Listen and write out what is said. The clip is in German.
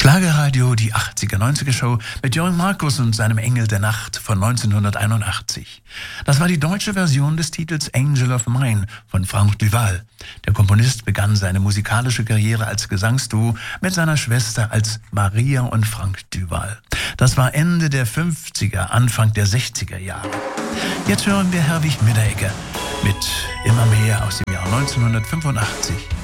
Schlagerradio, die 80er-90er Show mit Joey Markus und seinem Engel der Nacht von 1981. Das war die deutsche Version des Titels Angel of Mine von Frank Duval. Der Komponist begann seine musikalische Karriere als Gesangsduo mit seiner Schwester als Maria und Frank Duval. Das war Ende der 50er, Anfang der 60er Jahre. Jetzt hören wir Herwig Mitteregger mit Immer mehr aus dem Jahr 1985.